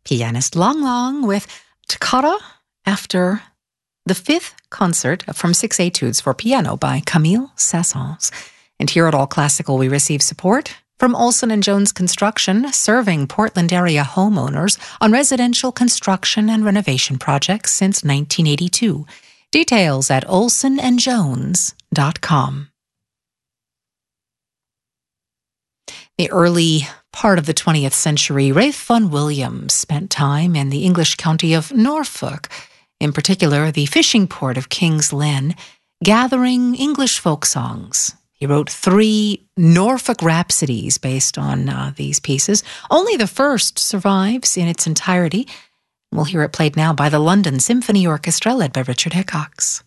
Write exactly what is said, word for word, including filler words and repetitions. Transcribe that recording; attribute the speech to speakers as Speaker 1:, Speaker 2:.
Speaker 1: pianist Lang Lang with Toccata after the fifth concert from Six Etudes for Piano by Camille Saint-Saëns. And here at All Classical, we receive support from Olson and Jones Construction, serving Portland area homeowners on residential construction and renovation projects since nineteen eighty-two. Details at olson and jones dot com. The early part of the twentieth century, Ralph Vaughan Williams spent time in the English county of Norfolk, in particular the fishing port of King's Lynn, gathering English folk songs. He wrote three Norfolk Rhapsodies based on uh, these pieces. Only the first survives in its entirety. We'll hear it played now by the London Symphony Orchestra led by Richard Hickox.